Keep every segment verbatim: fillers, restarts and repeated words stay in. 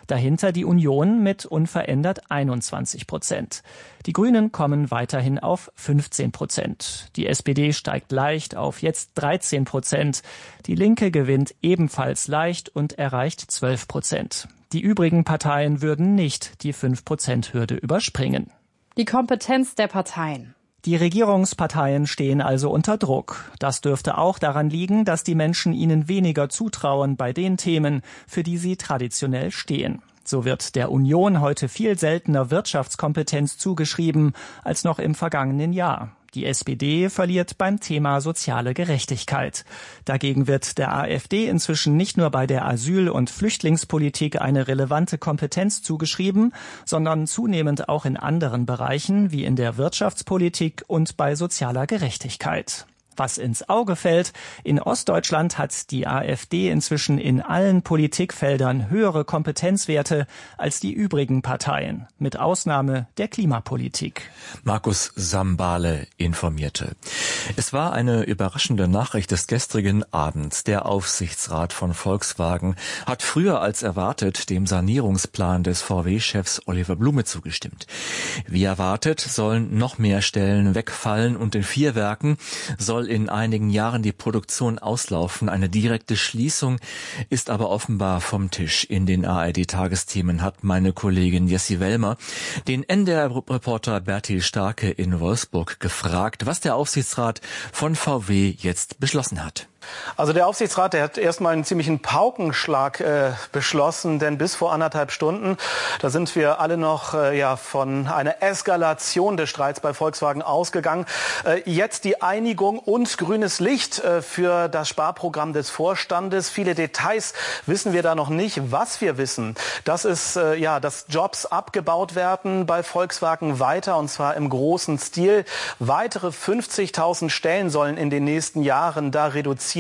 Dahinter die Union mit unverändert einundzwanzig Prozent. Die Grünen kommen weiterhin auf fünfzehn Prozent. Die S P D steigt leicht auf jetzt dreizehn Prozent. Die Linke gewinnt ebenfalls leicht und erreicht zwölf Prozent. Die übrigen Parteien würden nicht die fünf Prozent Hürde überspringen. Die Kompetenz der Parteien. Die Regierungsparteien stehen also unter Druck. Das dürfte auch daran liegen, dass die Menschen ihnen weniger zutrauen bei den Themen, für die sie traditionell stehen. So wird der Union heute viel seltener Wirtschaftskompetenz zugeschrieben als noch im vergangenen Jahr. Die S P D verliert beim Thema soziale Gerechtigkeit. Dagegen wird der AfD inzwischen nicht nur bei der Asyl- und Flüchtlingspolitik eine relevante Kompetenz zugeschrieben, sondern zunehmend auch in anderen Bereichen wie in der Wirtschaftspolitik und bei sozialer Gerechtigkeit. Was ins Auge fällt, in Ostdeutschland hat die AfD inzwischen in allen Politikfeldern höhere Kompetenzwerte als die übrigen Parteien, mit Ausnahme der Klimapolitik. Markus Sambale informierte. Es war eine überraschende Nachricht des gestrigen Abends. Der Aufsichtsrat von Volkswagen hat früher als erwartet dem Sanierungsplan des V W-Chefs Oliver Blume zugestimmt. Wie erwartet sollen noch mehr Stellen wegfallen und in vier Werken soll in einigen Jahren die Produktion auslaufen. Eine direkte Schließung ist aber offenbar vom Tisch. In den A R D-Tagesthemen hat meine Kollegin Jessie Wellmer den N D R-Reporter Bertil Starke in Wolfsburg gefragt, was der Aufsichtsrat von V W jetzt beschlossen hat. Also der Aufsichtsrat, der hat erstmal einen ziemlichen Paukenschlag äh, beschlossen, denn bis vor anderthalb Stunden, da sind wir alle noch äh, ja von einer Eskalation des Streits bei Volkswagen ausgegangen. Äh, jetzt die Einigung und grünes Licht äh, für das Sparprogramm des Vorstandes. Viele Details wissen wir da noch nicht. Was wir wissen, das ist äh, ja, dass Jobs abgebaut werden bei Volkswagen weiter, und zwar im großen Stil. Weitere fünfzigtausend Stellen sollen in den nächsten Jahren da reduziert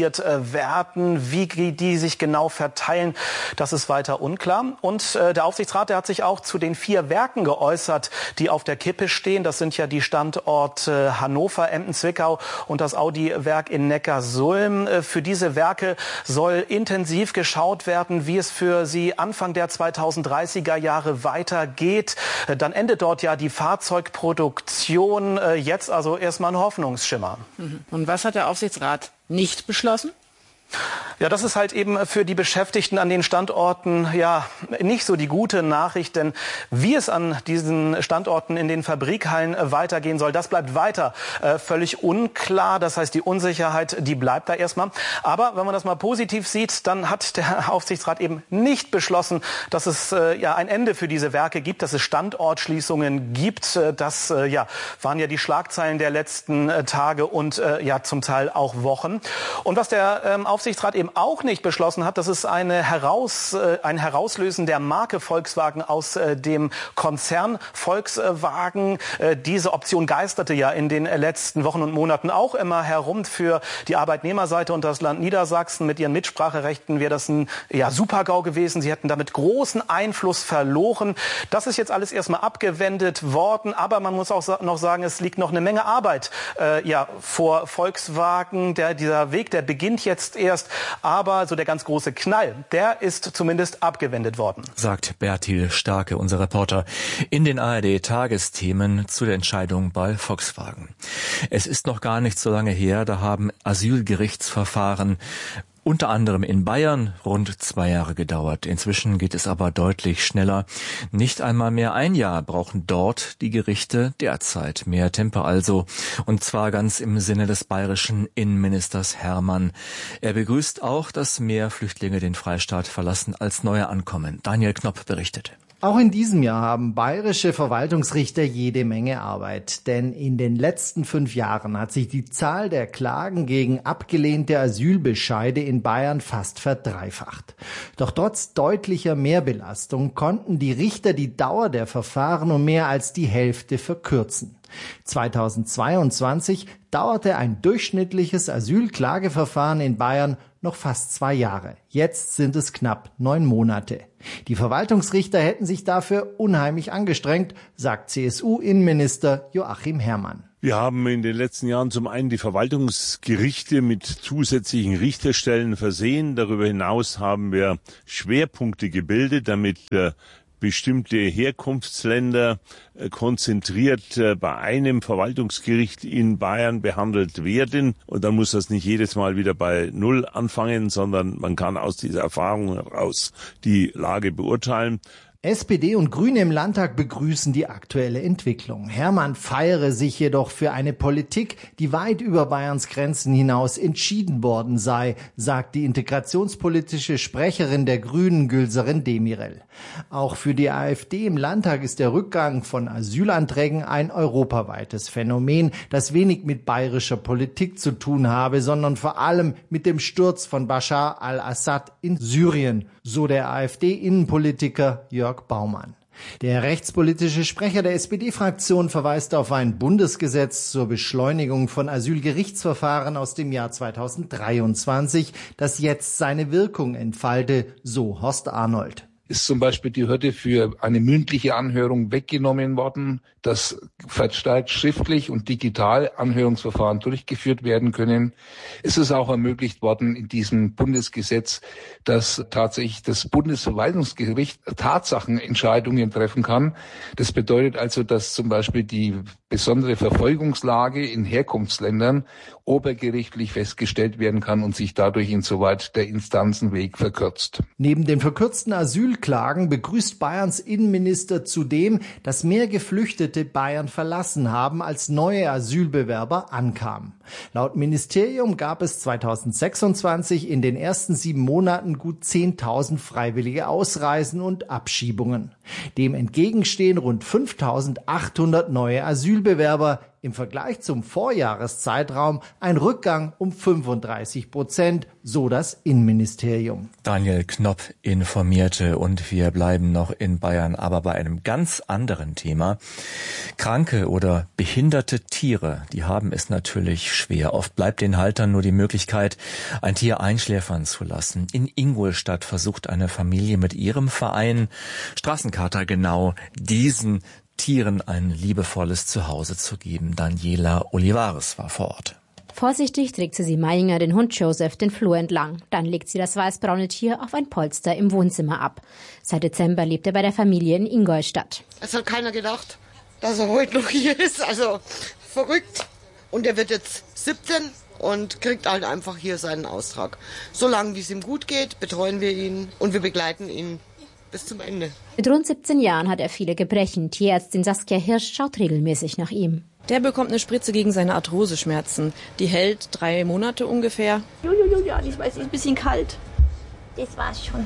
werden. Wie die sich genau verteilen, das ist weiter unklar. Und äh, der Aufsichtsrat, der hat sich auch zu den vier Werken geäußert, die auf der Kippe stehen. Das sind ja die Standorte Hannover, Emden, Zwickau und das Audi-Werk in Neckarsulm. Äh, für diese Werke soll intensiv geschaut werden, wie es für sie Anfang der zweitausenddreißiger Jahre weitergeht. Äh, dann endet dort ja die Fahrzeugproduktion. Äh, jetzt also erstmal ein Hoffnungsschimmer. Und was hat der Aufsichtsrat nicht beschlossen? Ja, das ist halt eben für die Beschäftigten an den Standorten ja nicht so die gute Nachricht, denn wie es an diesen Standorten in den Fabrikhallen weitergehen soll, das bleibt weiter äh, völlig unklar. Das heißt, die Unsicherheit, die bleibt da erstmal. Aber wenn man das mal positiv sieht, dann hat der Aufsichtsrat eben nicht beschlossen, dass es äh, ja ein Ende für diese Werke gibt, dass es Standortschließungen gibt. Äh, das äh, ja waren ja die Schlagzeilen der letzten äh, Tage und äh, ja zum Teil auch Wochen. Und was der ähm, Aufsichtsrat eben auch nicht beschlossen hat, das ist eine Heraus, äh, ein Herauslösen der Marke Volkswagen aus äh, dem Konzern Volkswagen. Äh, diese Option geisterte ja in den letzten Wochen und Monaten auch immer herum. Für die Arbeitnehmerseite und das Land Niedersachsen mit ihren Mitspracherechten wäre das ein ja, Super-GAU gewesen. Sie hätten damit großen Einfluss verloren. Das ist jetzt alles erstmal abgewendet worden, aber man muss auch noch sagen, es liegt noch eine Menge Arbeit äh, ja, vor Volkswagen. Der, dieser Weg, der beginnt jetzt erst. Aber so der ganz große Knall, der ist zumindest abgewendet worden. Sagt Bertil Starke, unser Reporter, in den A R D-Tagesthemen zu der Entscheidung bei Volkswagen. Es ist noch gar nicht so lange her, da haben Asylgerichtsverfahren unter anderem in Bayern rund zwei Jahre gedauert. Inzwischen geht es aber deutlich schneller. Nicht einmal mehr ein Jahr brauchen dort die Gerichte derzeit. Mehr Tempo also. Und zwar ganz im Sinne des bayerischen Innenministers Hermann. Er begrüßt auch, dass mehr Flüchtlinge den Freistaat verlassen als neue ankommen. Daniel Knopp berichtete. Auch in diesem Jahr haben bayerische Verwaltungsrichter jede Menge Arbeit, denn in den letzten fünf Jahren hat sich die Zahl der Klagen gegen abgelehnte Asylbescheide in Bayern fast verdreifacht. Doch trotz deutlicher Mehrbelastung konnten die Richter die Dauer der Verfahren um mehr als die Hälfte verkürzen. zweitausendzweiundzwanzig dauerte ein durchschnittliches Asylklageverfahren in Bayern noch fast zwei Jahre. Jetzt sind es knapp neun Monate. Die Verwaltungsrichter hätten sich dafür unheimlich angestrengt, sagt C S U-Innenminister Joachim Herrmann. Wir haben in den letzten Jahren zum einen die Verwaltungsgerichte mit zusätzlichen Richterstellen versehen. Darüber hinaus haben wir Schwerpunkte gebildet, damit äh, bestimmte Herkunftsländer äh, konzentriert äh, bei einem Verwaltungsgericht in Bayern behandelt werden. Und dann muss das nicht jedes Mal wieder bei Null anfangen, sondern man kann aus dieser Erfahrung heraus die Lage beurteilen. S P D und Grüne im Landtag begrüßen die aktuelle Entwicklung. Hermann feiere sich jedoch für eine Politik, die weit über Bayerns Grenzen hinaus entschieden worden sei, sagt die integrationspolitische Sprecherin der Grünen, Gülserin Demirel. Auch für die AfD im Landtag ist der Rückgang von Asylanträgen ein europaweites Phänomen, das wenig mit bayerischer Politik zu tun habe, sondern vor allem mit dem Sturz von Bashar al-Assad in Syrien, so der AfD-Innenpolitiker Jörg Baumann. Der rechtspolitische Sprecher der S P D-Fraktion verweist auf ein Bundesgesetz zur Beschleunigung von Asylgerichtsverfahren aus dem Jahr zweitausenddreiundzwanzig, das jetzt seine Wirkung entfalte, so Horst Arnold. Ist zum Beispiel die Hürde für eine mündliche Anhörung weggenommen worden, dass verstärkt schriftlich und digital Anhörungsverfahren durchgeführt werden können. Es ist auch ermöglicht worden in diesem Bundesgesetz, dass tatsächlich das Bundesverwaltungsgericht Tatsachenentscheidungen treffen kann. Das bedeutet also, dass zum Beispiel die besondere Verfolgungslage in Herkunftsländern obergerichtlich festgestellt werden kann und sich dadurch insoweit der Instanzenweg verkürzt. Neben den verkürzten Asylklagen begrüßt Bayerns Innenminister zudem, dass mehr Geflüchtete Bayern verlassen haben, als neue Asylbewerber ankamen. Laut Ministerium gab es zweitausendsechsundzwanzig in den ersten sieben Monaten gut zehntausend freiwillige Ausreisen und Abschiebungen. Dem entgegenstehen rund fünftausendachthundert neue Asylbewerber. Im Vergleich zum Vorjahreszeitraum ein Rückgang um fünfunddreißig Prozent, so das Innenministerium. Daniel Knopp informierte und wir bleiben noch in Bayern, aber bei einem ganz anderen Thema. Kranke oder behinderte Tiere, die haben es natürlich schwer. Oft bleibt den Haltern nur die Möglichkeit, ein Tier einschläfern zu lassen. In Ingolstadt versucht eine Familie mit ihrem Verein Straßenkater genau diesen Tieren ein liebevolles Zuhause zu geben. Daniela Olivares war vor Ort. Vorsichtig trägt Sissi Meininger den Hund Joseph den Flur entlang. Dann legt sie das weißbraune Tier auf ein Polster im Wohnzimmer ab. Seit Dezember lebt er bei der Familie in Ingolstadt. Es hat keiner gedacht, dass er heute noch hier ist. Also verrückt. Und er wird jetzt siebzehn und kriegt halt einfach hier seinen Austrag. Solange wie es ihm gut geht, betreuen wir ihn und wir begleiten ihn bis zum Ende. Mit rund siebzehn Jahren hat er viele Gebrechen. Tierärztin Saskia Hirsch schaut regelmäßig nach ihm. Der bekommt eine Spritze gegen seine Arthroseschmerzen. Die hält drei Monate ungefähr. Jojojo, ja, ich weiß, ist ein bisschen kalt. Das war's schon.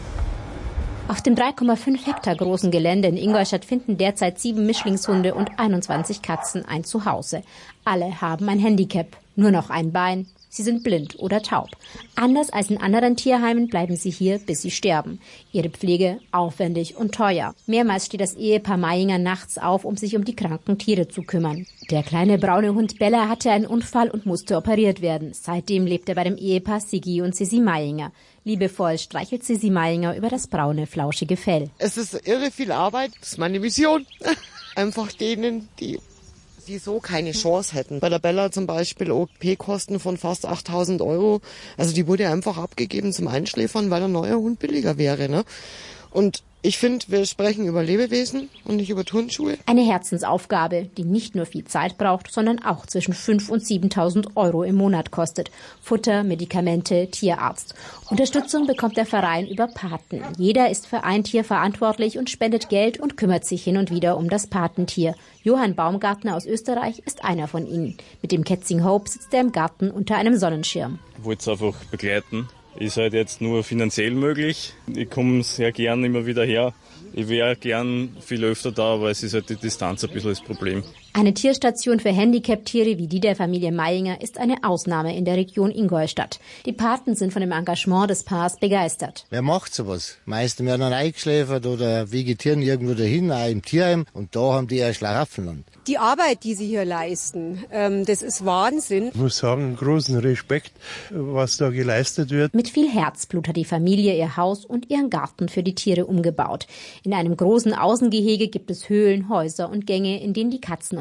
Auf dem drei Komma fünf Hektar großen Gelände in Ingolstadt finden derzeit sieben Mischlingshunde und einundzwanzig Katzen ein Zuhause. Alle haben ein Handicap, nur noch ein Bein. Sie sind blind oder taub. Anders als in anderen Tierheimen bleiben sie hier, bis sie sterben. Ihre Pflege aufwendig und teuer. Mehrmals steht das Ehepaar Meininger nachts auf, um sich um die kranken Tiere zu kümmern. Der kleine braune Hund Bella hatte einen Unfall und musste operiert werden. Seitdem lebt er bei dem Ehepaar Sigi und Sissi Meininger. Liebevoll streichelt Sissi Meininger über das braune, flauschige Fell. Es ist irre viel Arbeit. Das ist meine Mission. Einfach denen, die die so keine Chance hätten. Bei der Bella zum Beispiel O P-Kosten von fast achttausend Euro. Also die wurde einfach abgegeben zum Einschläfern, weil ein neuer Hund billiger wäre. Ne? Und ich finde, wir sprechen über Lebewesen und nicht über Turnschuhe. Eine Herzensaufgabe, die nicht nur viel Zeit braucht, sondern auch zwischen fünftausend und siebentausend Euro im Monat kostet. Futter, Medikamente, Tierarzt. Unterstützung bekommt der Verein über Paten. Jeder ist für ein Tier verantwortlich und spendet Geld und kümmert sich hin und wieder um das Patentier. Johann Baumgartner aus Österreich ist einer von ihnen. Mit dem Kätzing Hope sitzt er im Garten unter einem Sonnenschirm. Ich wollte es einfach begleiten. Ist halt jetzt nur finanziell möglich. Ich komme sehr gern immer wieder her. Ich wäre gern viel öfter da, aber es ist halt die Distanz ein bisschen das Problem. Eine Tierstation für Handicap-Tiere wie die der Familie Meininger ist eine Ausnahme in der Region Ingolstadt. Die Paten sind von dem Engagement des Paars begeistert. Wer macht sowas? Meistens werden dann eingeschläfert oder vegetieren irgendwo dahin, auch im Tierheim. Und da haben die ein Schlaraffenland. Die Arbeit, die sie hier leisten, ähm, das ist Wahnsinn. Ich muss sagen, großen Respekt, was da geleistet wird. Mit viel Herzblut hat die Familie ihr Haus und ihren Garten für die Tiere umgebaut. In einem großen Außengehege gibt es Höhlen, Häuser und Gänge, in denen die Katzen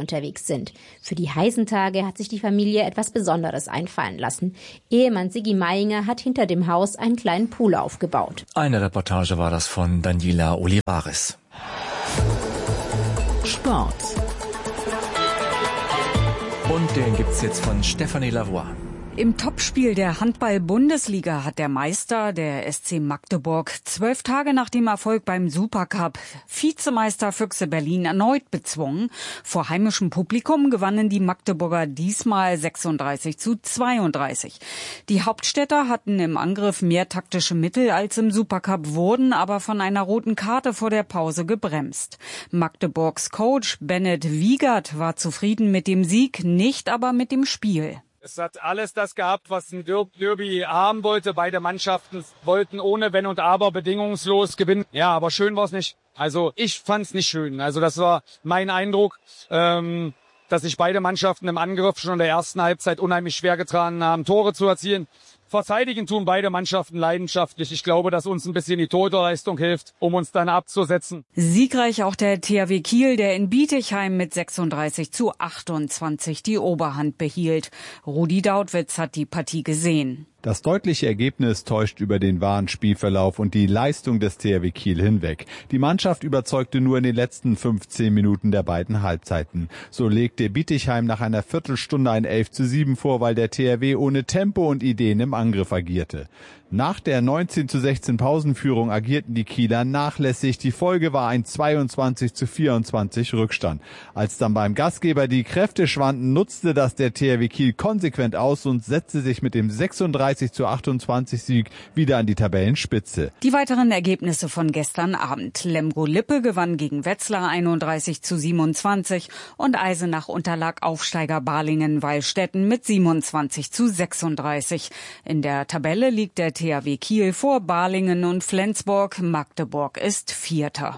unterwegs sind. Für die heißen Tage hat sich die Familie etwas Besonderes einfallen lassen. Ehemann Sigi Meinger hat hinter dem Haus einen kleinen Pool aufgebaut. Eine Reportage war das von Daniela Olivares. Sport. Und den gibt's jetzt von Stephanie Lavoie. Im Topspiel der Handball-Bundesliga hat der Meister, der S C Magdeburg, zwölf Tage nach dem Erfolg beim Supercup Vizemeister Füchse Berlin erneut bezwungen. Vor heimischem Publikum gewannen die Magdeburger diesmal sechsunddreißig zu zweiunddreißig. Die Hauptstädter hatten im Angriff mehr taktische Mittel als im Supercup, wurden aber von einer roten Karte vor der Pause gebremst. Magdeburgs Coach Bennett Wiegert war zufrieden mit dem Sieg, nicht aber mit dem Spiel. Es hat alles das gehabt, was ein Derby haben wollte. Beide Mannschaften wollten ohne Wenn und Aber bedingungslos gewinnen. Ja, aber schön war es nicht. Also ich fand es nicht schön. Also das war mein Eindruck, ähm, dass sich beide Mannschaften im Angriff schon in der ersten Halbzeit unheimlich schwer getan haben, Tore zu erzielen. Verteidigen tun beide Mannschaften leidenschaftlich. Ich glaube, dass uns ein bisschen die Torleistung hilft, um uns dann abzusetzen. Siegreich auch der T H W Kiel, der in Bietigheim mit sechsunddreißig zu achtundzwanzig die Oberhand behielt. Rudi Daudwitz hat die Partie gesehen. Das deutliche Ergebnis täuscht über den wahren Spielverlauf und die Leistung des T H W Kiel hinweg. Die Mannschaft überzeugte nur in den letzten fünfzehn Minuten der beiden Halbzeiten. So legte Bietigheim nach einer Viertelstunde ein elf zu sieben vor, weil der T H W ohne Tempo und Ideen im Angriff agierte. Nach der neunzehn zu sechzehn Pausenführung agierten die Kieler nachlässig. Die Folge war ein zweiundzwanzig zu vierundzwanzig Rückstand. Als dann beim Gastgeber die Kräfte schwanden, nutzte das der T H W Kiel konsequent aus und setzte sich mit dem sechsunddreißig zu achtundzwanzig Sieg wieder an die Tabellenspitze. Die weiteren Ergebnisse von gestern Abend. Lemgo-Lippe gewann gegen Wetzlar einunddreißig zu siebenundzwanzig und Eisenach unterlag Aufsteiger Balingen-Wallstätten mit siebenundzwanzig zu sechsunddreißig. In der Tabelle liegt der T H W Kiel vor Balingen und Flensburg. Magdeburg ist Vierter.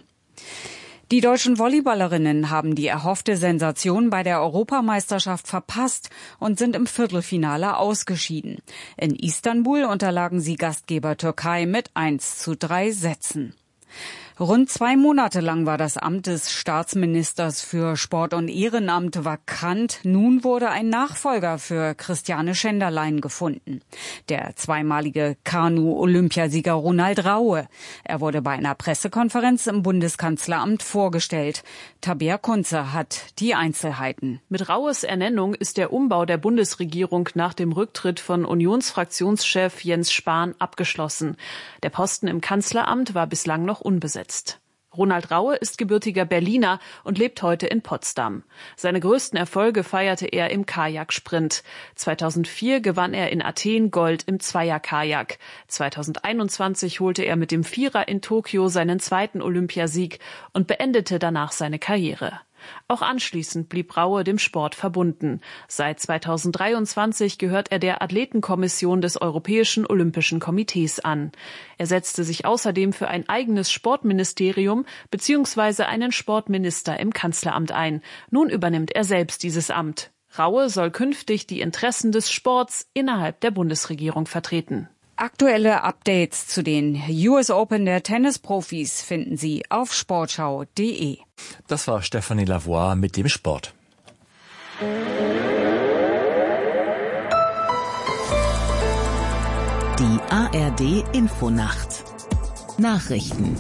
Die deutschen Volleyballerinnen haben die erhoffte Sensation bei der Europameisterschaft verpasst und sind im Viertelfinale ausgeschieden. In Istanbul unterlagen sie Gastgeber Türkei mit eins zu drei Sätzen. Rund zwei Monate lang war das Amt des Staatsministers für Sport und Ehrenamt vakant. Nun wurde ein Nachfolger für Christiane Schenderlein gefunden. Der zweimalige Kanu-Olympiasieger Ronald Raue. Er wurde bei einer Pressekonferenz im Bundeskanzleramt vorgestellt. Tabea Kunze hat die Einzelheiten. Mit Raues Ernennung ist der Umbau der Bundesregierung nach dem Rücktritt von Unionsfraktionschef Jens Spahn abgeschlossen. Der Posten im Kanzleramt war bislang noch unbesetzt. Ronald Raue ist gebürtiger Berliner und lebt heute in Potsdam. Seine größten Erfolge feierte er im Kajaksprint. zweitausendvier gewann er in Athen Gold im Zweierkajak. zweitausendeinundzwanzig holte er mit dem Vierer in Tokio seinen zweiten Olympiasieg und beendete danach seine Karriere. Auch anschließend blieb Raue dem Sport verbunden. Seit zweitausenddreiundzwanzig gehört er der Athletenkommission des Europäischen Olympischen Komitees an. Er setzte sich außerdem für ein eigenes Sportministerium bzw. einen Sportminister im Kanzleramt ein. Nun übernimmt er selbst dieses Amt. Raue soll künftig die Interessen des Sports innerhalb der Bundesregierung vertreten. Aktuelle Updates zu den U S Open der Tennisprofis finden Sie auf sportschau punkt de. Das war Stephanie Lavoie mit dem Sport. Die A R D Infonacht. Nachrichten.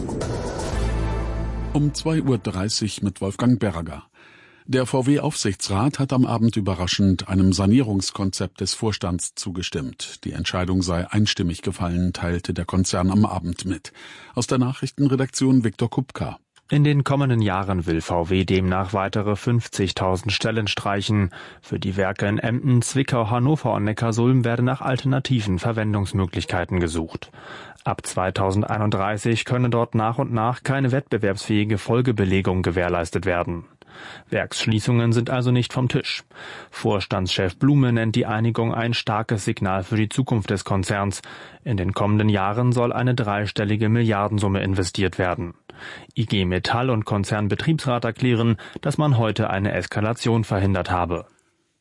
Um zwei Uhr dreißig mit Wolfgang Berger. Der V W-Aufsichtsrat hat am Abend überraschend einem Sanierungskonzept des Vorstands zugestimmt. Die Entscheidung sei einstimmig gefallen, teilte der Konzern am Abend mit. Aus der Nachrichtenredaktion Viktor Kupka. In den kommenden Jahren will V W demnach weitere fünfzigtausend Stellen streichen. Für die Werke in Emden, Zwickau, Hannover und Neckarsulm werden nach alternativen Verwendungsmöglichkeiten gesucht. Ab zweitausendeinunddreißig könne dort nach und nach keine wettbewerbsfähige Folgebelegung gewährleistet werden. Werksschließungen sind also nicht vom Tisch. Vorstandschef Blume nennt die Einigung ein starkes Signal für die Zukunft des Konzerns. In den kommenden Jahren soll eine dreistellige Milliardensumme investiert werden. I G Metall und Konzernbetriebsrat erklären, dass man heute eine Eskalation verhindert habe.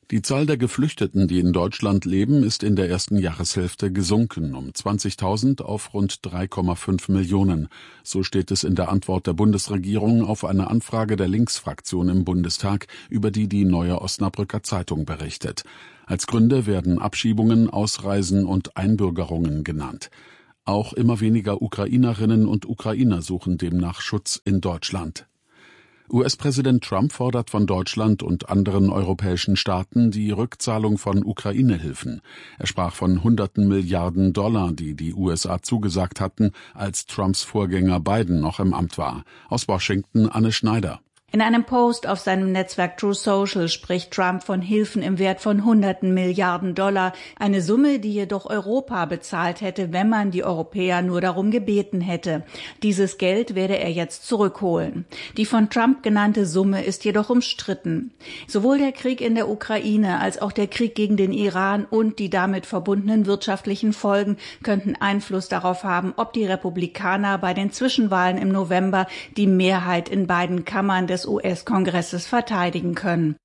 Die Zahl der Geflüchteten, die in Deutschland leben, ist in der ersten Jahreshälfte gesunken um zwanzigtausend auf rund drei Komma fünf Millionen. So steht es in der Antwort der Bundesregierung auf eine Anfrage der Linksfraktion im Bundestag, über die die Neue Osnabrücker Zeitung berichtet. Als Gründe werden Abschiebungen, Ausreisen und Einbürgerungen genannt. Auch immer weniger Ukrainerinnen und Ukrainer suchen demnach Schutz in Deutschland. U S-Präsident Trump fordert von Deutschland und anderen europäischen Staaten die Rückzahlung von Ukraine-Hilfen. Er sprach von hunderten Milliarden Dollar, die die U S A zugesagt hatten, als Trumps Vorgänger Biden noch im Amt war. Aus Washington Anne Schneider. In einem Post auf seinem Netzwerk True Social spricht Trump von Hilfen im Wert von hunderten Milliarden Dollar, eine Summe, die jedoch Europa bezahlt hätte, wenn man die Europäer nur darum gebeten hätte. Dieses Geld werde er jetzt zurückholen. Die von Trump genannte Summe ist jedoch umstritten. Sowohl der Krieg in der Ukraine als auch der Krieg gegen den Iran und die damit verbundenen wirtschaftlichen Folgen könnten Einfluss darauf haben, ob die Republikaner bei den Zwischenwahlen im November die Mehrheit in beiden Kammern des U S-Kongresses verteidigen können.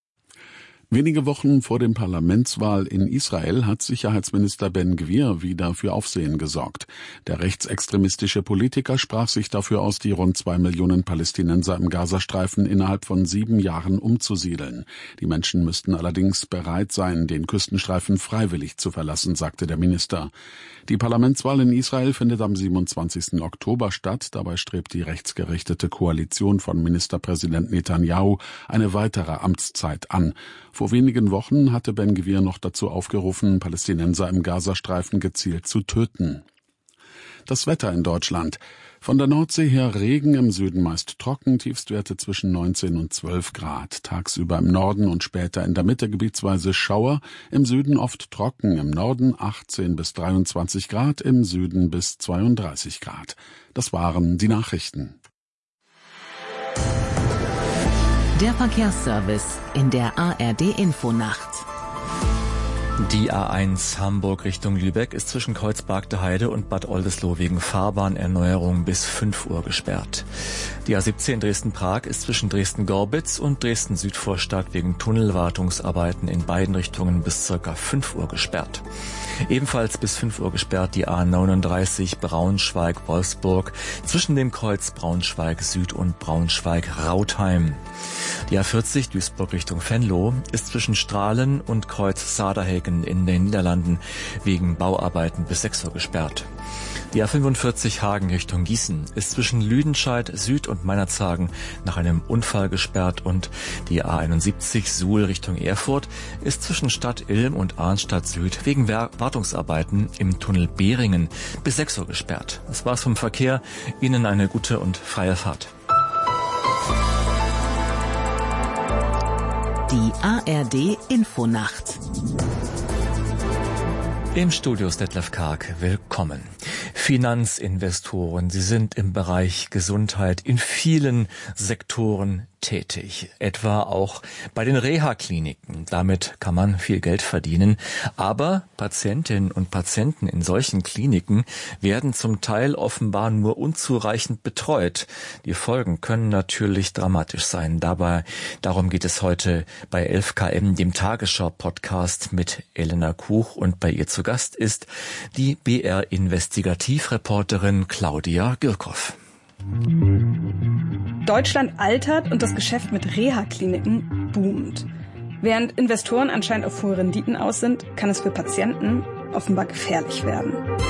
Wenige Wochen vor dem Parlamentswahl in Israel hat Sicherheitsminister Ben-Gvir wieder für Aufsehen gesorgt. Der rechtsextremistische Politiker sprach sich dafür aus, die rund zwei Millionen Palästinenser im Gazastreifen innerhalb von sieben Jahren umzusiedeln. Die Menschen müssten allerdings bereit sein, den Küstenstreifen freiwillig zu verlassen, sagte der Minister. Die Parlamentswahl in Israel findet am siebenundzwanzigsten Oktober statt. Dabei strebt die rechtsgerichtete Koalition von Ministerpräsident Netanyahu eine weitere Amtszeit an. Vor wenigen Wochen hatte Ben-Gvir noch dazu aufgerufen, Palästinenser im Gazastreifen gezielt zu töten. Das Wetter in Deutschland. Von der Nordsee her Regen, im Süden meist trocken, Tiefstwerte zwischen neunzehn und zwölf Grad. Tagsüber im Norden und später in der Mitte gebietsweise Schauer, im Süden oft trocken, im Norden achtzehn bis dreiundzwanzig Grad, im Süden bis zweiunddreißig Grad. Das waren die Nachrichten. Der Verkehrsservice in der A R D-Infonacht. Die A eins Hamburg Richtung Lübeck ist zwischen Kreuzberg-der-Heide und Bad Oldesloe wegen Fahrbahnerneuerung bis fünf Uhr gesperrt. Die A siebzehn Dresden-Prag ist zwischen Dresden-Gorbitz und Dresden-Südvorstadt wegen Tunnelwartungsarbeiten in beiden Richtungen bis ca. fünf Uhr gesperrt. Ebenfalls bis fünf Uhr gesperrt die A neununddreißig Braunschweig-Wolfsburg zwischen dem Kreuz Braunschweig-Süd und Braunschweig-Rautheim. Die A vierzig Duisburg Richtung Venlo ist zwischen Strahlen und Kreuz Saarbrücken in den Niederlanden wegen Bauarbeiten bis sechs Uhr gesperrt. Die A fünfundvierzig Hagen Richtung Gießen ist zwischen Lüdenscheid Süd und Meinerzhagen nach einem Unfall gesperrt und die A einundsiebzig Suhl Richtung Erfurt ist zwischen Stadt Ilm und Arnstadt Süd wegen Wartungsarbeiten im Tunnel Behringen bis sechs Uhr gesperrt. Das war's vom Verkehr. Ihnen eine gute und freie Fahrt. Die A R D-Infonacht. Im Studio ist Detlef Karg. Willkommen. Finanzinvestoren, sie sind im Bereich Gesundheit in vielen Sektoren tätig, etwa auch bei den Reha-Kliniken. Damit kann man viel Geld verdienen. Aber Patientinnen und Patienten in solchen Kliniken werden zum Teil offenbar nur unzureichend betreut. Die Folgen können natürlich dramatisch sein. Dabei, darum geht es heute bei elf K M, dem Tagesschau-Podcast mit Elena Kuch. Und bei ihr zu Gast ist die B R-Investigativreporterin Claudia Girkow. Deutschland altert und das Geschäft mit Reha-Kliniken boomt. Während Investoren anscheinend auf hohe Renditen aus sind, kann es für Patienten offenbar gefährlich werden.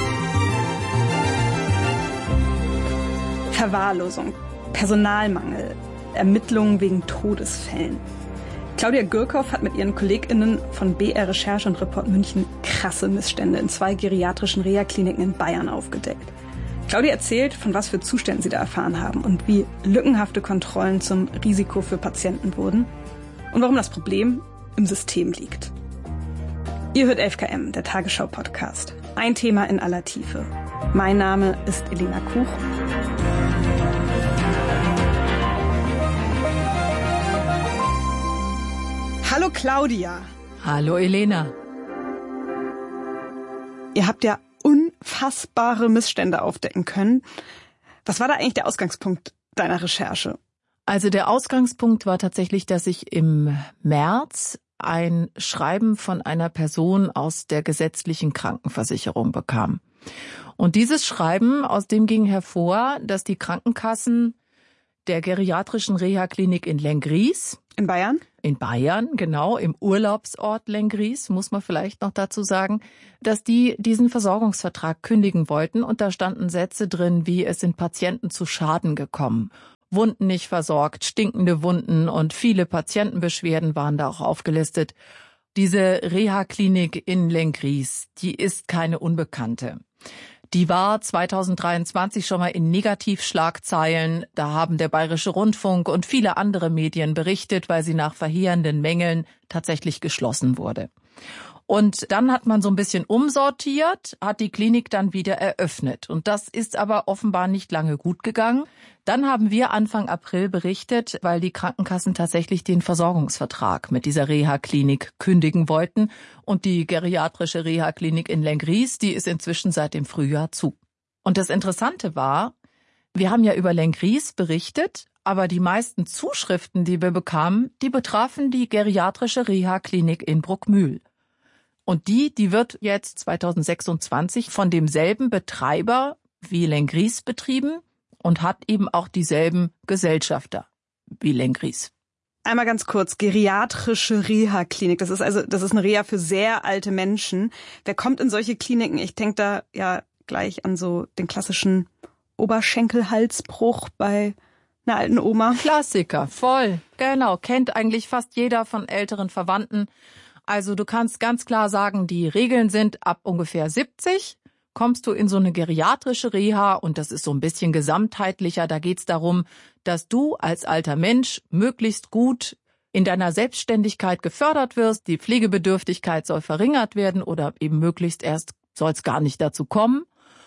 Verwahrlosung, Personalmangel, Ermittlungen wegen Todesfällen. Claudia Girkow hat mit ihren KollegInnen von B R Recherche und Report München krasse Missstände in zwei geriatrischen Reha-Kliniken in Bayern aufgedeckt. Claudia erzählt, von was für Zuständen sie da erfahren haben und wie lückenhafte Kontrollen zum Risiko für Patienten wurden und warum das Problem im System liegt. Ihr hört elf K M, der Tagesschau-Podcast. Ein Thema in aller Tiefe. Mein Name ist Elena Kuch. Hallo Claudia. Hallo Elena. Ihr habt ja unfassbare Missstände aufdecken können. Was war da eigentlich der Ausgangspunkt deiner Recherche? Also der Ausgangspunkt war tatsächlich, dass ich im März ein Schreiben von einer Person aus der gesetzlichen Krankenversicherung bekam. Und dieses Schreiben, aus dem ging hervor, dass die Krankenkassen der geriatrischen Reha-Klinik in Lenggries. In Bayern? In Bayern, genau, im Urlaubsort Lenggries, muss man vielleicht noch dazu sagen, dass die diesen Versorgungsvertrag kündigen wollten. Und da standen Sätze drin, wie es sind Patienten zu Schaden gekommen. Wunden nicht versorgt, stinkende Wunden und viele Patientenbeschwerden waren da auch aufgelistet. Diese Reha-Klinik in Lenggries, die ist keine Unbekannte. Die war zweitausenddreiundzwanzig schon mal in Negativschlagzeilen. Da haben der Bayerische Rundfunk und viele andere Medien berichtet, weil sie nach verheerenden Mängeln tatsächlich geschlossen wurde. Und dann hat man so ein bisschen umsortiert, hat die Klinik dann wieder eröffnet. Und das ist aber offenbar nicht lange gut gegangen. Dann haben wir Anfang April berichtet, weil die Krankenkassen tatsächlich den Versorgungsvertrag mit dieser Reha-Klinik kündigen wollten. Und die geriatrische Reha-Klinik in Lenggries, die ist inzwischen seit dem Frühjahr zu. Und das Interessante war, wir haben ja über Lenggries berichtet, aber die meisten Zuschriften, die wir bekamen, die betrafen die geriatrische Reha-Klinik in Bruckmühl. Und die, die wird jetzt zweitausendsechsundzwanzig von demselben Betreiber wie Lenggries betrieben und hat eben auch dieselben Gesellschafter wie Lenggries. Einmal ganz kurz, geriatrische Reha-Klinik. Das ist also, das ist eine Reha für sehr alte Menschen. Wer kommt in solche Kliniken? Ich denke da ja gleich an so den klassischen Oberschenkelhalsbruch bei einer alten Oma. Klassiker, voll. Genau, kennt eigentlich fast jeder von älteren Verwandten. Also du kannst ganz klar sagen, die Regeln sind, ab ungefähr siebzig kommst du in so eine geriatrische Reha und das ist so ein bisschen gesamtheitlicher. Da geht's darum, dass du als alter Mensch möglichst gut in deiner Selbstständigkeit gefördert wirst. Die Pflegebedürftigkeit soll verringert werden oder eben möglichst erst soll es gar nicht dazu kommen.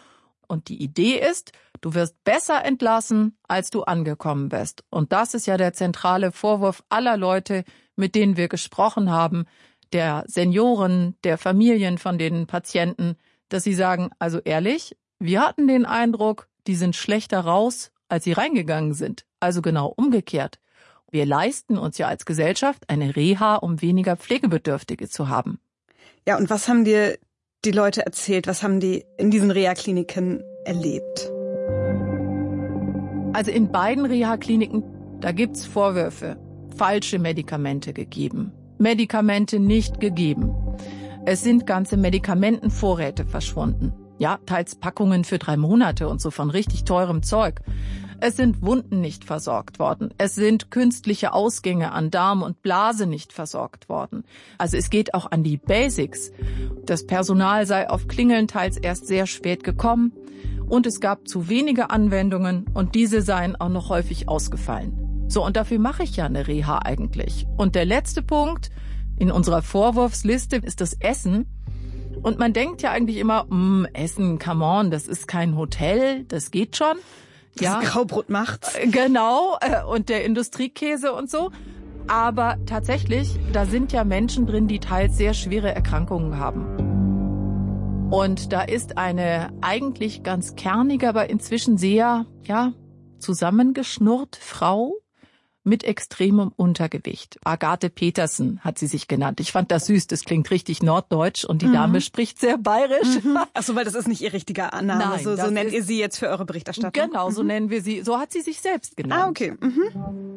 Und die Idee ist, du wirst besser entlassen, als du angekommen bist. Und das ist ja der zentrale Vorwurf aller Leute, mit denen wir gesprochen haben, der Senioren, der Familien von den Patienten, dass sie sagen, also ehrlich, wir hatten den Eindruck, die sind schlechter raus, als sie reingegangen sind. Also genau umgekehrt. Wir leisten uns ja als Gesellschaft eine Reha, um weniger Pflegebedürftige zu haben. Ja, und was haben dir die Leute erzählt? Was haben die in diesen Reha-Kliniken erlebt? Also in beiden Reha-Kliniken, da gibt's Vorwürfe. Falsche Medikamente gegeben. Medikamente nicht gegeben. Es sind ganze Medikamentenvorräte verschwunden. Ja, teils Packungen für drei Monate und so von richtig teurem Zeug. Es sind Wunden nicht versorgt worden. Es sind künstliche Ausgänge an Darm und Blase nicht versorgt worden. Also es geht auch an die Basics. Das Personal sei auf Klingeln teils erst sehr spät gekommen und es gab zu wenige Anwendungen und diese seien auch noch häufig ausgefallen. So, und dafür mache ich ja eine Reha eigentlich. Und der letzte Punkt in unserer Vorwurfsliste ist das Essen. Und man denkt ja eigentlich immer, mh, Essen, come on, das ist kein Hotel, das geht schon. Ja, das Graubrot macht's. Genau, und der Industriekäse und so. Aber tatsächlich, da sind ja Menschen drin, die teils sehr schwere Erkrankungen haben. Und da ist eine eigentlich ganz kernige, aber inzwischen sehr, ja, zusammengeschnurrt Frau mit extremem Untergewicht. Agathe Petersen hat sie sich genannt. Ich fand das süß, das klingt richtig norddeutsch und die mhm. Dame spricht sehr bayerisch. Mhm. Ach so, weil das ist nicht ihr richtiger Name. Nein, so, so nennt ihr sie jetzt für eure Berichterstattung? Genau, mhm. so nennen wir sie. So hat sie sich selbst genannt. Ah, okay. Mhm.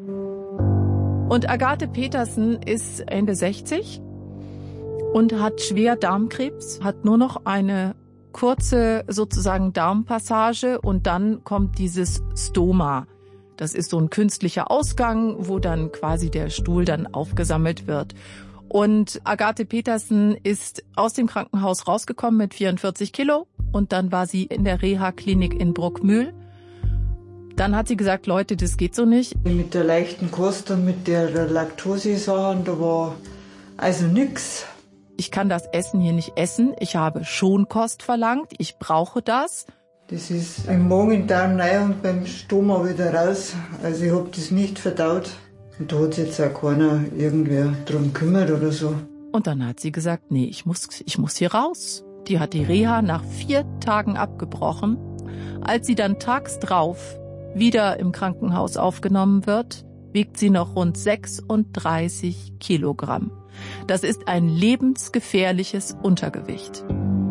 Und Agathe Petersen ist Ende sechzig und hat schwer Darmkrebs, hat nur noch eine kurze sozusagen Darmpassage und dann kommt dieses Stoma. Das ist so ein künstlicher Ausgang, wo dann quasi der Stuhl dann aufgesammelt wird. Und Agathe Petersen ist aus dem Krankenhaus rausgekommen mit vierundvierzig Kilo und dann war sie in der Reha-Klinik in Bruckmühl. Dann hat sie gesagt, Leute, das geht so nicht. Mit der leichten Kost und mit der Laktose-Sachen, da war also nix. Ich kann das Essen hier nicht essen. Ich habe Schonkost verlangt. Ich brauche das. Das ist im Magen-Darm rein und beim Stoma wieder raus. Also ich habe das nicht verdaut. Und da hat sich jetzt auch keiner irgendwer drum kümmert oder so. Und dann hat sie gesagt, nee, ich muss, ich muss hier raus. Die hat die Reha nach vier Tagen abgebrochen. Als sie dann tags drauf wieder im Krankenhaus aufgenommen wird, wiegt sie noch rund sechsunddreißig Kilogramm. Das ist ein lebensgefährliches Untergewicht.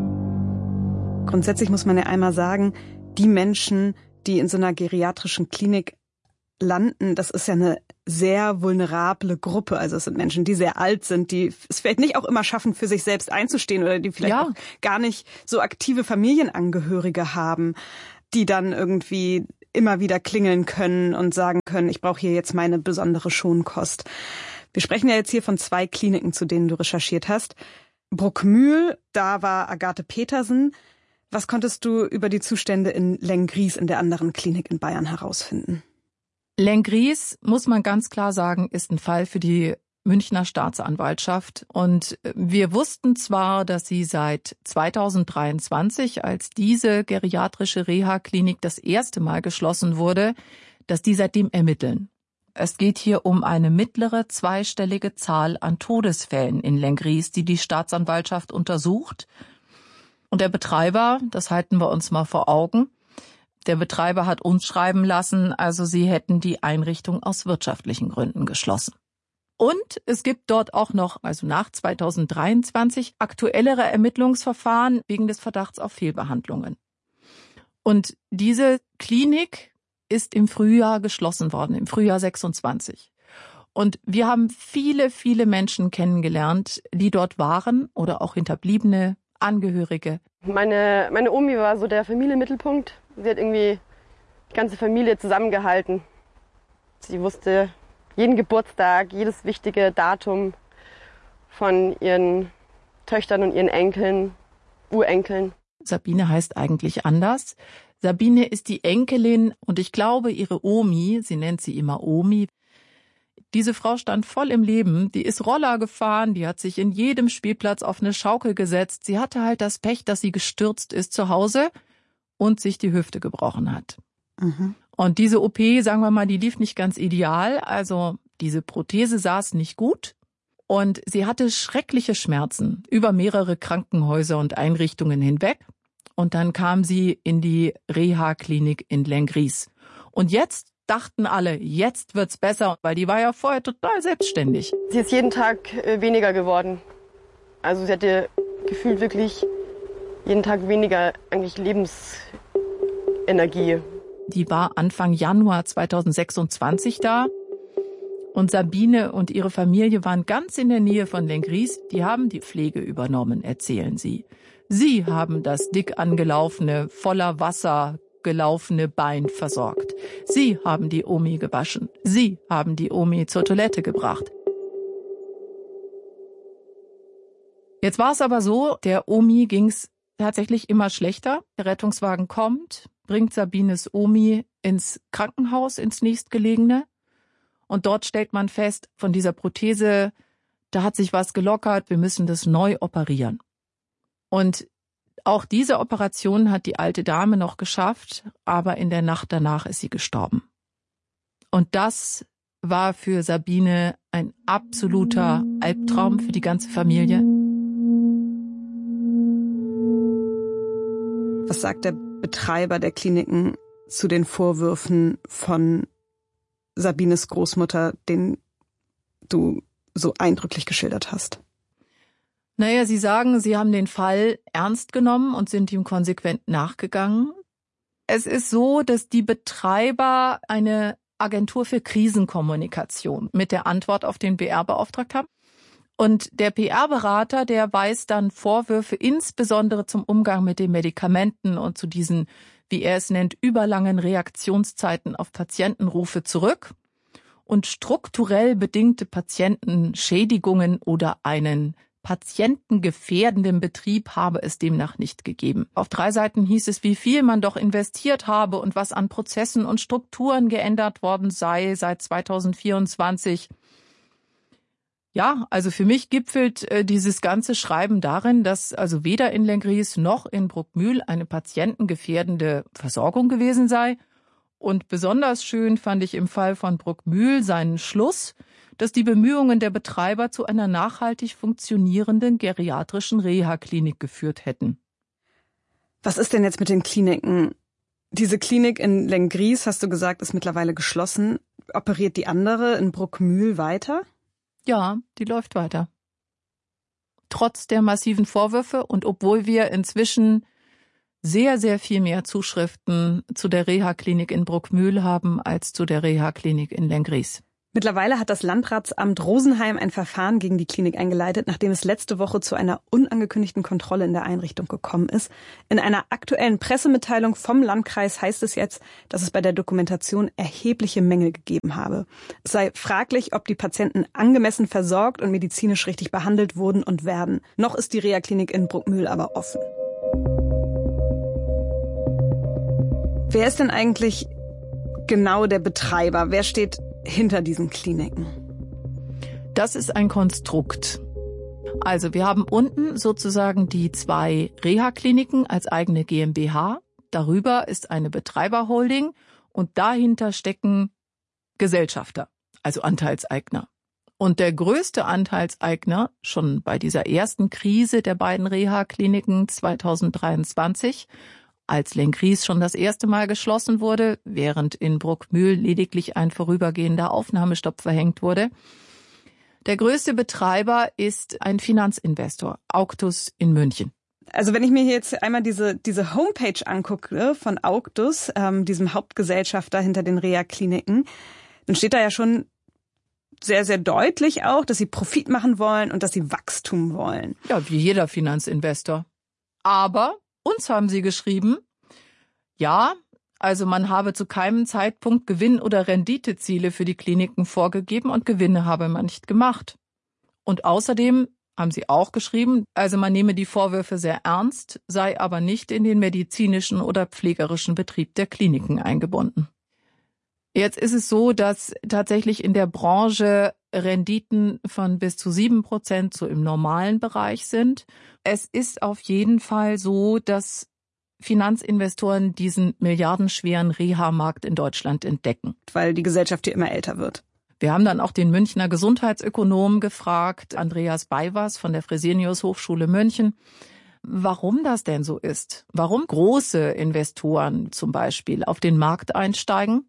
Grundsätzlich muss man ja einmal sagen, die Menschen, die in so einer geriatrischen Klinik landen, das ist ja eine sehr vulnerable Gruppe. Also es sind Menschen, die sehr alt sind, die es vielleicht nicht auch immer schaffen, für sich selbst einzustehen oder die vielleicht ja. auch gar nicht so aktive Familienangehörige haben, die dann irgendwie immer wieder klingeln können und sagen können, ich brauche hier jetzt meine besondere Schonkost. Wir sprechen ja jetzt hier von zwei Kliniken, zu denen du recherchiert hast. Bruckmühl, da war Agathe Petersen. Was konntest du über die Zustände in Lenggries, in der anderen Klinik in Bayern, herausfinden? Lenggries, muss man ganz klar sagen, ist ein Fall für die Münchner Staatsanwaltschaft. Und wir wussten zwar, dass sie seit zweitausenddreiundzwanzig, als diese geriatrische Reha-Klinik das erste Mal geschlossen wurde, dass die seitdem ermitteln. Es geht hier um eine mittlere zweistellige Zahl an Todesfällen in Lenggries, die die Staatsanwaltschaft untersucht. Und der Betreiber, das halten wir uns mal vor Augen, der Betreiber hat uns schreiben lassen, also sie hätten die Einrichtung aus wirtschaftlichen Gründen geschlossen. Und es gibt dort auch noch, also nach zweitausenddreiundzwanzig, aktuellere Ermittlungsverfahren wegen des Verdachts auf Fehlbehandlungen. Und diese Klinik ist im Frühjahr geschlossen worden, im Frühjahr sechsundzwanzig. Und wir haben viele, viele Menschen kennengelernt, die dort waren oder auch Hinterbliebene, Angehörige. Meine, meine Omi war so der Familienmittelpunkt. Sie hat irgendwie die ganze Familie zusammengehalten. Sie wusste jeden Geburtstag, jedes wichtige Datum von ihren Töchtern und ihren Enkeln, Urenkeln. Sabine heißt eigentlich anders. Sabine ist die Enkelin und ich glaube, ihre Omi, sie nennt sie immer Omi, diese Frau stand voll im Leben, die ist Roller gefahren, die hat sich in jedem Spielplatz auf eine Schaukel gesetzt. Sie hatte halt das Pech, dass sie gestürzt ist zu Hause und sich die Hüfte gebrochen hat. Mhm. Und diese O P, sagen wir mal, die lief nicht ganz ideal. Also diese Prothese saß nicht gut und sie hatte schreckliche Schmerzen über mehrere Krankenhäuser und Einrichtungen hinweg. Und dann kam sie in die Reha-Klinik in Lenggries. Und jetzt dachten alle, jetzt wird's besser, weil die war ja vorher total selbstständig. Sie ist jeden Tag weniger geworden. Also sie hatte gefühlt wirklich jeden Tag weniger eigentlich Lebensenergie. Die war Anfang Januar zweitausendsechsundzwanzig da und Sabine und ihre Familie waren ganz in der Nähe von Lenggries. Die haben die Pflege übernommen, erzählen sie. Sie haben das dick angelaufene, voller Wasser gelaufene Bein versorgt. Sie haben die Omi gewaschen. Sie haben die Omi zur Toilette gebracht. Jetzt war es aber so, der Omi ging's tatsächlich immer schlechter. Der Rettungswagen kommt, bringt Sabines Omi ins Krankenhaus, ins nächstgelegene. Und dort stellt man fest, von dieser Prothese, da hat sich was gelockert, wir müssen das neu operieren. Und auch diese Operation hat die alte Dame noch geschafft, aber in der Nacht danach ist sie gestorben. Und das war für Sabine ein absoluter Albtraum für die ganze Familie. Was sagt der Betreiber der Kliniken zu den Vorwürfen von Sabines Großmutter, den du so eindrücklich geschildert hast? Naja, sie sagen, sie haben den Fall ernst genommen und sind ihm konsequent nachgegangen. Es ist so, dass die Betreiber eine Agentur für Krisenkommunikation mit der Antwort auf den B R beauftragt haben. Und der P R-Berater, der weist dann Vorwürfe insbesondere zum Umgang mit den Medikamenten und zu diesen, wie er es nennt, überlangen Reaktionszeiten auf Patientenrufe zurück und strukturell bedingte Patientenschädigungen oder einen patientengefährdenden Betrieb habe es demnach nicht gegeben. Auf drei Seiten hieß es, wie viel man doch investiert habe und was an Prozessen und Strukturen geändert worden sei seit zweitausendvierundzwanzig. Ja, also für mich gipfelt äh, dieses ganze Schreiben darin, dass also weder in Lenggries noch in Bruckmühl eine patientengefährdende Versorgung gewesen sei. Und besonders schön fand ich im Fall von Bruckmühl seinen Schluss, dass die Bemühungen der Betreiber zu einer nachhaltig funktionierenden geriatrischen Reha-Klinik geführt hätten. Was ist denn jetzt mit den Kliniken? Diese Klinik in Lenggries, hast du gesagt, ist mittlerweile geschlossen. Operiert die andere in Bruckmühl weiter? Ja, die läuft weiter. Trotz der massiven Vorwürfe und obwohl wir inzwischen sehr, sehr viel mehr Zuschriften zu der Reha-Klinik in Bruckmühl haben als zu der Reha-Klinik in Lenggries. Mittlerweile hat das Landratsamt Rosenheim ein Verfahren gegen die Klinik eingeleitet, nachdem es letzte Woche zu einer unangekündigten Kontrolle in der Einrichtung gekommen ist. In einer aktuellen Pressemitteilung vom Landkreis heißt es jetzt, dass es bei der Dokumentation erhebliche Mängel gegeben habe. Es sei fraglich, ob die Patienten angemessen versorgt und medizinisch richtig behandelt wurden und werden. Noch ist die Reha-Klinik in Bruckmühl aber offen. Wer ist denn eigentlich genau der Betreiber? Wer steht hinter diesen Kliniken? Das ist ein Konstrukt. Also wir haben unten sozusagen die zwei Reha-Kliniken als eigene GmbH. Darüber ist eine Betreiberholding und dahinter stecken Gesellschafter, also Anteilseigner. Und der größte Anteilseigner, schon bei dieser ersten Krise der beiden Reha-Kliniken zweitausenddreiundzwanzig, als Lenggries schon das erste Mal geschlossen wurde, während in Bruckmühl lediglich ein vorübergehender Aufnahmestopp verhängt wurde. Der größte Betreiber ist ein Finanzinvestor, Auctus in München. Also wenn ich mir hier jetzt einmal diese diese Homepage angucke von Auctus, ähm, diesem Hauptgesellschafter hinter den Reha-Kliniken, dann steht da ja schon sehr, sehr deutlich auch, dass sie Profit machen wollen und dass sie Wachstum wollen. Ja, wie jeder Finanzinvestor. Aber uns haben sie geschrieben, ja, also man habe zu keinem Zeitpunkt Gewinn- oder Renditeziele für die Kliniken vorgegeben und Gewinne habe man nicht gemacht. Und außerdem haben sie auch geschrieben, also man nehme die Vorwürfe sehr ernst, sei aber nicht in den medizinischen oder pflegerischen Betrieb der Kliniken eingebunden. Jetzt ist es so, dass tatsächlich in der Branche Renditen von bis zu sieben Prozent so im normalen Bereich sind. Es ist auf jeden Fall so, dass Finanzinvestoren diesen milliardenschweren Reha-Markt in Deutschland entdecken. Weil die Gesellschaft hier immer älter wird. Wir haben dann auch den Münchner Gesundheitsökonomen gefragt, Andreas Beiwers von der Fresenius Hochschule München, warum das denn so ist. Warum große Investoren zum Beispiel auf den Markt einsteigen.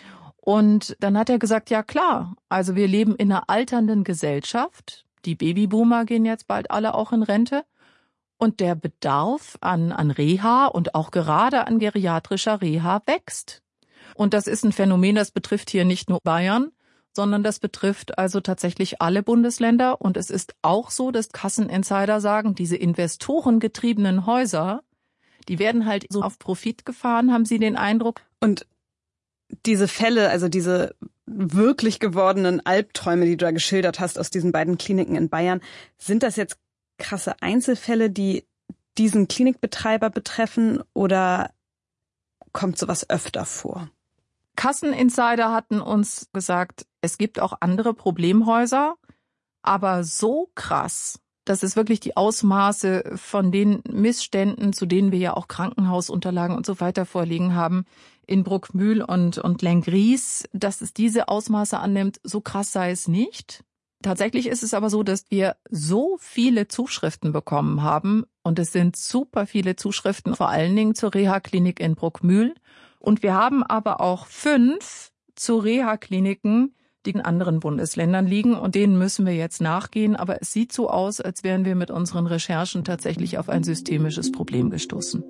Und dann hat er gesagt, ja klar, also wir leben in einer alternden Gesellschaft. Die Babyboomer gehen jetzt bald alle auch in Rente. Und der Bedarf an, an Reha und auch gerade an geriatrischer Reha wächst. Und das ist ein Phänomen, das betrifft hier nicht nur Bayern, sondern das betrifft also tatsächlich alle Bundesländer. Und es ist auch so, dass Kasseninsider sagen, diese investorengetriebenen Häuser, die werden halt so auf Profit gefahren, haben sie den Eindruck. Und diese Fälle, also diese wirklich gewordenen Albträume, die du da geschildert hast aus diesen beiden Kliniken in Bayern, sind das jetzt krasse Einzelfälle, die diesen Klinikbetreiber betreffen oder kommt sowas öfter vor? Kasseninsider hatten uns gesagt, es gibt auch andere Problemhäuser, aber so krass, dass es wirklich die Ausmaße von den Missständen, zu denen wir ja auch Krankenhausunterlagen und so weiter vorliegen haben, in Bruckmühl und, und Lenggries, dass es diese Ausmaße annimmt, so krass sei es nicht. Tatsächlich ist es aber so, dass wir so viele Zuschriften bekommen haben und es sind super viele Zuschriften, vor allen Dingen zur Reha-Klinik in Bruckmühl. Und wir haben aber auch fünf zu Reha-Kliniken, die in anderen Bundesländern liegen und denen müssen wir jetzt nachgehen. Aber es sieht so aus, als wären wir mit unseren Recherchen tatsächlich auf ein systemisches Problem gestoßen.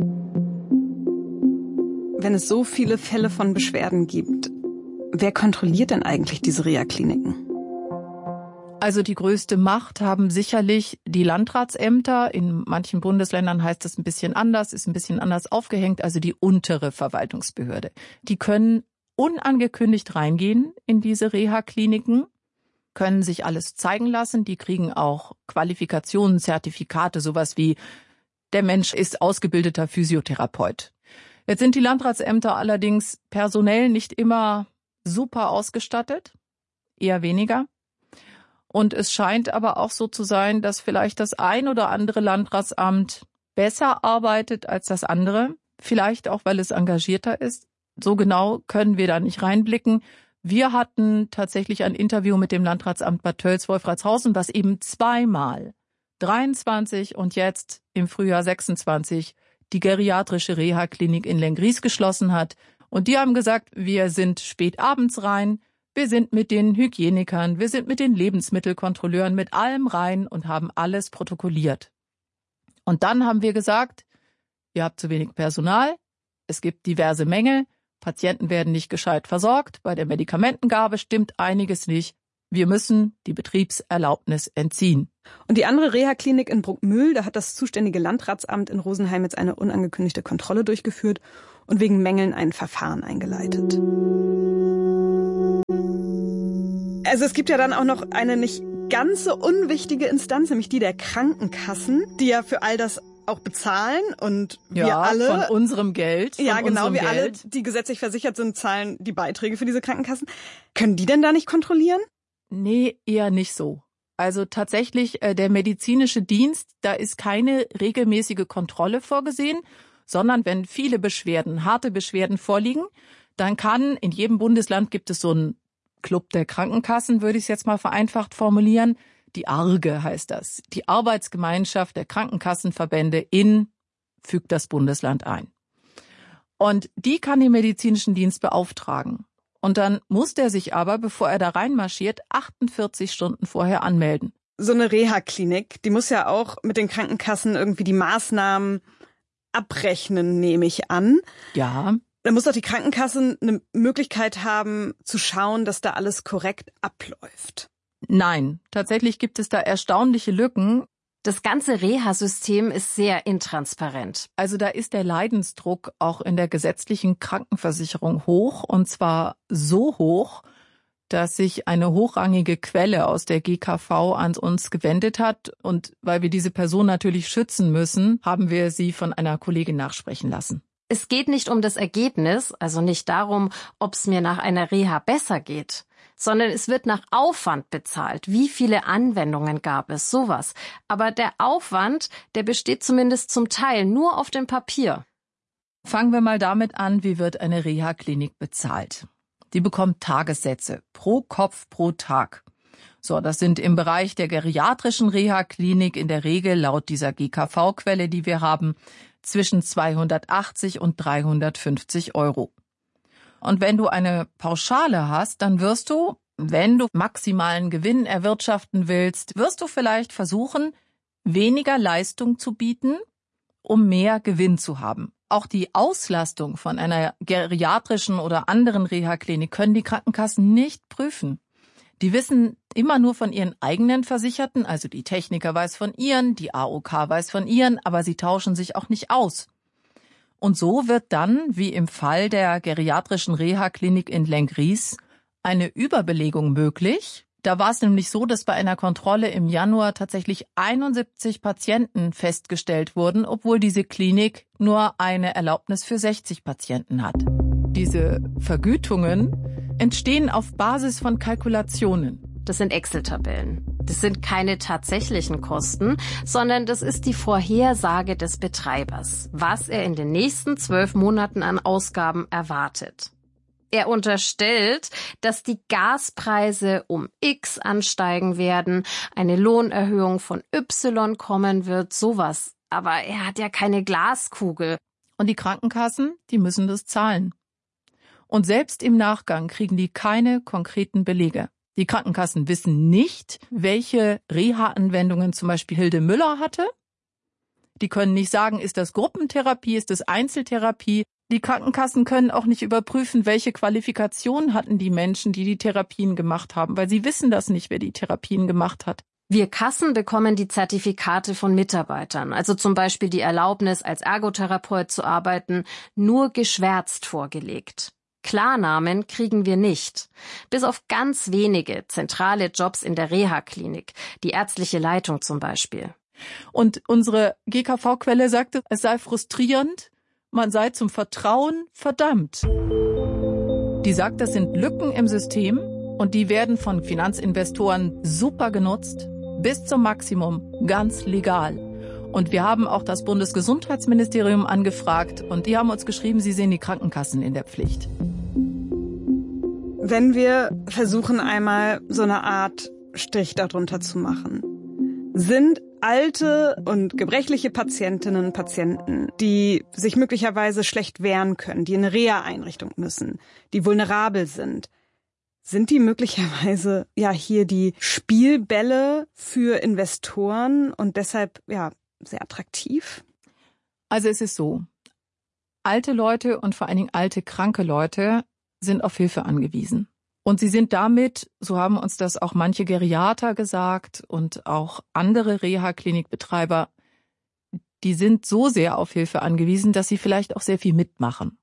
Wenn es so viele Fälle von Beschwerden gibt, wer kontrolliert denn eigentlich diese Reha-Kliniken? Also die größte Macht haben sicherlich die Landratsämter. In manchen Bundesländern heißt das ein bisschen anders, ist ein bisschen anders aufgehängt, also die untere Verwaltungsbehörde. Die können unangekündigt reingehen in diese Reha-Kliniken, können sich alles zeigen lassen. Die kriegen auch Qualifikationen, Zertifikate, sowas wie der Mensch ist ausgebildeter Physiotherapeut. Jetzt sind die Landratsämter allerdings personell nicht immer super ausgestattet, eher weniger. Und es scheint aber auch so zu sein, dass vielleicht das ein oder andere Landratsamt besser arbeitet als das andere. Vielleicht auch, weil es engagierter ist. So genau können wir da nicht reinblicken. Wir hatten tatsächlich ein Interview mit dem Landratsamt Bad Tölz-Wolfratshausen, was eben zweimal, dreiundzwanzig und jetzt im Frühjahr sechsundzwanzig, die geriatrische Reha-Klinik in Lenggries geschlossen hat. Und die haben gesagt, wir sind spät abends rein, wir sind mit den Hygienikern, wir sind mit den Lebensmittelkontrolleuren, mit allem rein und haben alles protokolliert. Und dann haben wir gesagt, ihr habt zu wenig Personal, es gibt diverse Mängel, Patienten werden nicht gescheit versorgt, bei der Medikamentengabe stimmt einiges nicht. Wir müssen die Betriebserlaubnis entziehen. Und die andere Reha-Klinik in Bruckmühl, da hat das zuständige Landratsamt in Rosenheim jetzt eine unangekündigte Kontrolle durchgeführt und wegen Mängeln ein Verfahren eingeleitet. Also es gibt ja dann auch noch eine nicht ganz so unwichtige Instanz, nämlich die der Krankenkassen, die ja für all das auch bezahlen und ja, wir alle von unserem Geld. Von ja, genau, wir alle, Geld. die gesetzlich versichert sind, zahlen die Beiträge für diese Krankenkassen. Können die denn da nicht kontrollieren? Nee, eher nicht so. Also tatsächlich, äh, der medizinische Dienst, da ist keine regelmäßige Kontrolle vorgesehen, sondern wenn viele Beschwerden, harte Beschwerden vorliegen, dann kann, in jedem Bundesland gibt es so einen Club der Krankenkassen, würde ich es jetzt mal vereinfacht formulieren. Die A R G E heißt das. Die Arbeitsgemeinschaft der Krankenkassenverbände in, fügt das Bundesland ein. Und die kann den medizinischen Dienst beauftragen. Und dann muss der sich aber, bevor er da reinmarschiert, achtundvierzig Stunden vorher anmelden. So eine Reha-Klinik, die muss ja auch mit den Krankenkassen irgendwie die Maßnahmen abrechnen, nehme ich an. Ja. Da muss doch die Krankenkasse eine Möglichkeit haben, zu schauen, dass da alles korrekt abläuft. Nein, tatsächlich gibt es da erstaunliche Lücken. Das ganze Reha-System ist sehr intransparent. Also da ist der Leidensdruck auch in der gesetzlichen Krankenversicherung hoch, und zwar so hoch, dass sich eine hochrangige Quelle aus der G K V an uns gewendet hat. Und weil wir diese Person natürlich schützen müssen, haben wir sie von einer Kollegin nachsprechen lassen. Es geht nicht um das Ergebnis, also nicht darum, ob es mir nach einer Reha besser geht, sondern es wird nach Aufwand bezahlt. Wie viele Anwendungen gab es, sowas. Aber der Aufwand, der besteht zumindest zum Teil nur auf dem Papier. Fangen wir mal damit an, wie wird eine Reha-Klinik bezahlt. Die bekommt Tagessätze pro Kopf pro Tag. So, das sind im Bereich der geriatrischen Reha-Klinik in der Regel laut dieser G K V-Quelle, die wir haben, zwischen zweihundertachtzig und dreihundertfünfzig Euro. Und wenn du eine Pauschale hast, dann wirst du, wenn du maximalen Gewinn erwirtschaften willst, wirst du vielleicht versuchen, weniger Leistung zu bieten, um mehr Gewinn zu haben. Auch die Auslastung von einer geriatrischen oder anderen Reha-Klinik können die Krankenkassen nicht prüfen. Die wissen immer nur von ihren eigenen Versicherten, also die Techniker weiß von ihren, die A O K weiß von ihren, aber sie tauschen sich auch nicht aus. Und so wird dann, wie im Fall der geriatrischen Reha-Klinik in Lenggries, eine Überbelegung möglich. Da war es nämlich so, dass bei einer Kontrolle im Januar tatsächlich einundsiebzig Patienten festgestellt wurden, obwohl diese Klinik nur eine Erlaubnis für sechzig Patienten hat. Diese Vergütungen entstehen auf Basis von Kalkulationen. Das sind Excel-Tabellen. Das sind keine tatsächlichen Kosten, sondern das ist die Vorhersage des Betreibers, was er in den nächsten zwölf Monaten an Ausgaben erwartet. Er unterstellt, dass die Gaspreise um X ansteigen werden, eine Lohnerhöhung von Y kommen wird, sowas. Aber er hat ja keine Glaskugel. Und die Krankenkassen, die müssen das zahlen. Und selbst im Nachgang kriegen die keine konkreten Belege. Die Krankenkassen wissen nicht, welche Reha-Anwendungen zum Beispiel Hilde Müller hatte. Die können nicht sagen, ist das Gruppentherapie, ist das Einzeltherapie. Die Krankenkassen können auch nicht überprüfen, welche Qualifikationen hatten die Menschen, die die Therapien gemacht haben, weil sie wissen das nicht, wer die Therapien gemacht hat. Wir Kassen bekommen die Zertifikate von Mitarbeitern, also zum Beispiel die Erlaubnis, als Ergotherapeut zu arbeiten, nur geschwärzt vorgelegt. Klarnamen kriegen wir nicht. Bis auf ganz wenige zentrale Jobs in der Reha-Klinik, die ärztliche Leitung zum Beispiel. Und unsere G K V-Quelle sagte, es sei frustrierend, man sei zum Vertrauen verdammt. Die sagt, das sind Lücken im System und die werden von Finanzinvestoren super genutzt, bis zum Maximum, ganz legal. Und wir haben auch das Bundesgesundheitsministerium angefragt und die haben uns geschrieben, sie sehen die Krankenkassen in der Pflicht. Wenn wir versuchen, einmal so eine Art Strich darunter zu machen, sind alte und gebrechliche Patientinnen und Patienten, die sich möglicherweise schlecht wehren können, die in eine Reha-Einrichtung müssen, die vulnerabel sind. Sind die möglicherweise ja hier die Spielbälle für Investoren und deshalb ja sehr attraktiv? Also es ist so, alte Leute und vor allen Dingen alte, kranke Leute sind auf Hilfe angewiesen. Und sie sind damit, so haben uns das auch manche Geriater gesagt und auch andere Reha-Klinikbetreiber, die sind so sehr auf Hilfe angewiesen, dass sie vielleicht auch sehr viel mitmachen.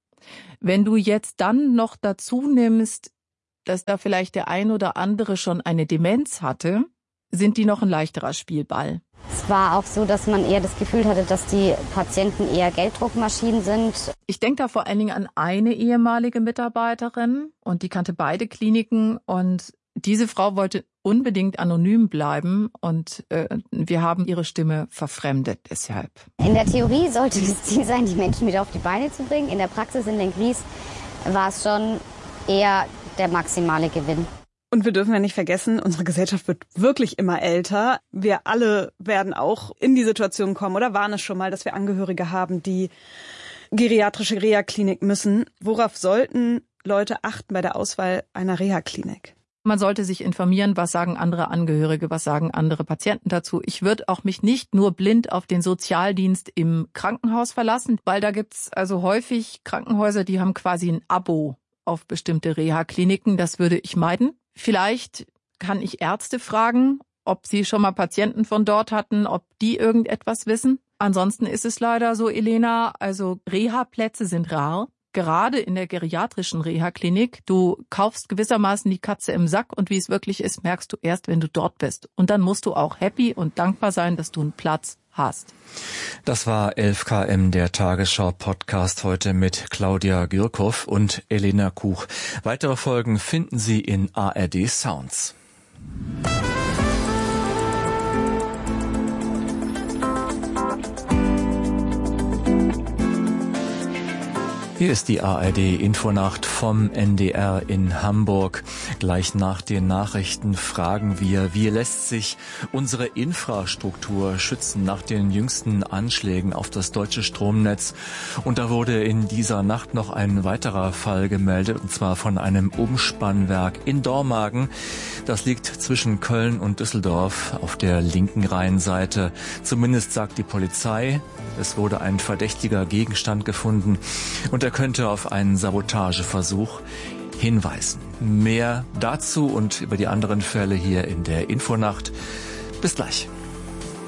Wenn du jetzt dann noch dazu nimmst, dass da vielleicht der ein oder andere schon eine Demenz hatte, sind die noch ein leichterer Spielball. Es war auch so, dass man eher das Gefühl hatte, dass die Patienten eher Gelddruckmaschinen sind. Ich denke da vor allen Dingen an eine ehemalige Mitarbeiterin und die kannte beide Kliniken und diese Frau wollte unbedingt anonym bleiben und äh, wir haben ihre Stimme verfremdet deshalb. In der Theorie sollte das Ziel sein, die Menschen wieder auf die Beine zu bringen. In der Praxis in Lenggries war es schon eher der maximale Gewinn. Und wir dürfen ja nicht vergessen, unsere Gesellschaft wird wirklich immer älter. Wir alle werden auch in die Situation kommen oder waren es schon mal, dass wir Angehörige haben, die geriatrische Reha-Klinik müssen. Worauf sollten Leute achten bei der Auswahl einer Reha-Klinik? Man sollte sich informieren, was sagen andere Angehörige, was sagen andere Patienten dazu. Ich würde auch mich nicht nur blind auf den Sozialdienst im Krankenhaus verlassen, weil da gibt's also häufig Krankenhäuser, die haben quasi ein Abo auf bestimmte Reha-Kliniken. Das würde ich meiden. Vielleicht kann ich Ärzte fragen, ob sie schon mal Patienten von dort hatten, ob die irgendetwas wissen. Ansonsten ist es leider so, Elena, also Reha-Plätze sind rar. Gerade in der geriatrischen Reha-Klinik. Du kaufst gewissermaßen die Katze im Sack und wie es wirklich ist, merkst du erst, wenn du dort bist. Und dann musst du auch happy und dankbar sein, dass du einen Platz hast. Das war elf K M, der Tagesschau-Podcast heute mit Claudia Gürkow und Elena Kuch. Weitere Folgen finden Sie in A R D Sounds. Hier ist die A R D-Infonacht vom N D R in Hamburg. Gleich nach den Nachrichten fragen wir, wie lässt sich unsere Infrastruktur schützen nach den jüngsten Anschlägen auf das deutsche Stromnetz. Und da wurde in dieser Nacht noch ein weiterer Fall gemeldet, und zwar von einem Umspannwerk in Dormagen. Das liegt zwischen Köln und Düsseldorf auf der linken Rheinseite. Zumindest sagt die Polizei, es wurde ein verdächtiger Gegenstand gefunden und er könnte auf einen Sabotageversuch hinweisen. Mehr dazu und über die anderen Fälle hier in der Infonacht. Bis gleich.